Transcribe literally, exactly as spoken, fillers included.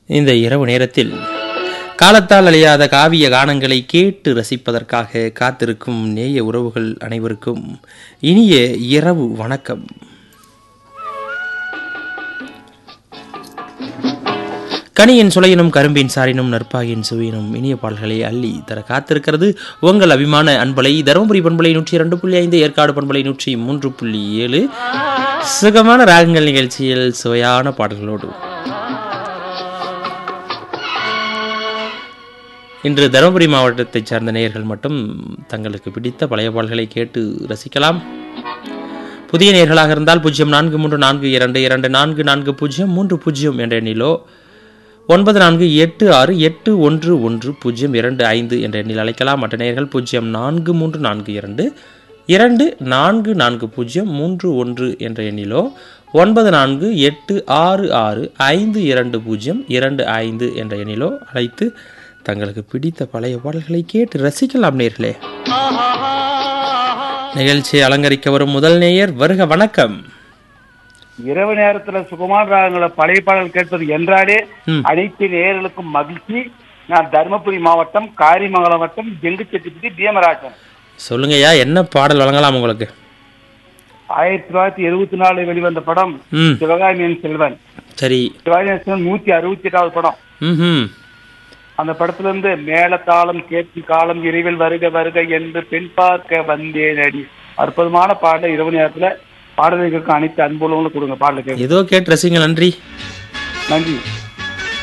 இந்த இரவு நேரத்தில் காலத்தால் அழியாத காவிய கானங்களை கேட்டு ரசிப்பதற்காக காத்திருக்கும் நேய உறவுகள் அனைவருக்கும் இனிய இரவு வணக்கம். கனியின் சுளையினும் கரும்பின் சாரினும் நற்பாயின் சுவையினும் இனிய பால்களை அள்ளி தர காத்திருக்கிறது உங்கள் அபிமான அன்பலை தருமபுரி பண்பலை நூற்றி இரண்டு புள்ளி ஐந்து, ஏற்காடு பண்பலை நூற்றி மூன்று புள்ளி ஏழு. சுகமான ராகங்கள் நிகழ்ச்சியில் சுவையான பாடல்களோடு இன்று தருமபுரி மாவட்டத்தைச் சார்ந்த நேயர்கள் மட்டும் தங்களுக்கு பிடித்த பழைய பாடல்களை கேட்டு ரசிக்கலாம். புதிய நேயர்களாக இருந்தால் பூஜ்ஜியம் நான்கு மூன்று நான்கு இரண்டு இரண்டு நான்கு நான்கு பூஜ்ஜியம் மூன்று பூஜ்ஜியம் என்ற எண்ணிலோ ஒன்பது நான்கு எட்டு ஆறு எட்டு ஒன்று ஒன்று பூஜ்ஜியம் இரண்டு ஐந்து என்ற எண்ணில் அழைக்கலாம். மற்ற நேயர்கள் பூஜ்ஜியம் நான்கு மூன்று நான்கு இரண்டு இரண்டு நான்கு நான்கு பூஜ்ஜியம் மூன்று ஒன்று என்ற எண்ணிலோ ஒன்பது நான்கு எட்டு ஆறு ஆறு ஐந்து இரண்டு பூஜ்ஜியம் இரண்டு ஐந்து என்ற எண்ணிலோ அழைத்து தங்களுக்கு பிடித்த பழைய பாடல்களை கேட்டு ரசிக்கலாம். நேயர்களே, நிகழ்ச்சியை அலங்கரிக்க வரும் முதல் நேயர் வருக. வணக்கம். இரவு நேரத்துல சுகமான ராகங்களை பழைய பாடல் கேட்பது என்றாலே அனைத்து நேயர்களுக்கும் மகிழ்ச்சி. நான் தருமபுரி மாவட்டம் காரிமங்கலம் வட்டம் ஜெங்குச்செட்டிப்பட்டி பீமராஜன். சொல்லுங்கய்யா, என்ன பாடல் வழங்கலாம் உங்களுக்கு? ஆயிரத்தி தொள்ளாயிரத்தி எழுபத்தி நாலு வெளிவந்த படம் சிவகாமியின் செல்வன். சரி, சிவகாமியின் செல்வன் நூத்தி அறுபத்தி எட்டாவது படம். அந்த படத்துல இருந்து மேல தாளம் கேட்கும் காலம் இறைவில் வருக வருக என்று பெண் பார்க்க வந்தேன் அடி. அற்புதமான பாடல இரவு நேரத்துல பாடல்களுக்கு அனைத்து அன்புள்ளவங்களும் கொடுங்க. பாடலுக்கு ஏதோ கேட்டு ரசிங்க. நன்றி. நன்றி.